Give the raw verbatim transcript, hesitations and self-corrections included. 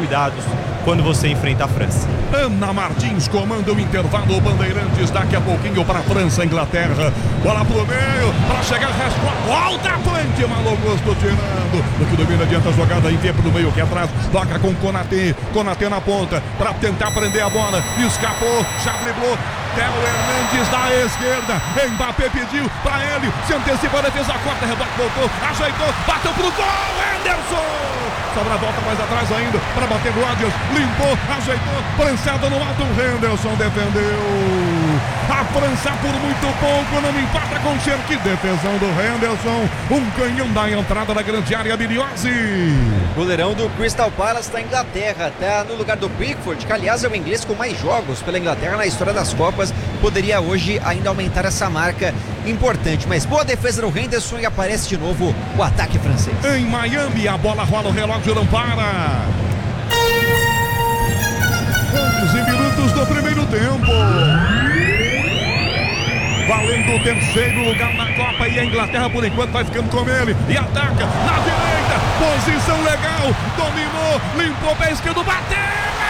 cuidados quando você enfrenta a França. Ana Martins comanda o intervalo. Bandeirantes daqui a pouquinho para a França, Inglaterra. Bola pro meio para chegar. Volta à frente. Malo Augusto tirando. O que domina adianta a jogada em tempo do meio que atrás. Toca com Konaté. Konaté na ponta para tentar prender a bola. Escapou. Já driblou. Theo Hernandes da esquerda. Mbappé pediu para ele. Se antecipa a defesa. Corta, rebote, voltou. Ajeitou. Bateu pro gol. Henderson. Sobra a volta mais atrás ainda. Para bater o Rodgers. Limpou. Ajeitou. Prensada no alto. Henderson defendeu. A França por muito pouco não empata com o Cher. Que defesão do Henderson. Um canhão da entrada da grande área. Biliose. Goleirão do Crystal Palace da Inglaterra. Tá no lugar do Pickford, que aliás é o inglês com mais jogos pela Inglaterra na história das Copas. Poderia hoje ainda aumentar essa marca importante. Mas boa defesa do Henderson e aparece de novo o ataque francês. Em Miami, a bola rola, o relógio não para. onze minutos do primeiro tempo. Valendo o terceiro lugar na Copa. E a Inglaterra, por enquanto, vai ficando com ele. E ataca na direita. Posição legal. Dominou. Limpou o pé esquerdo. Bateu.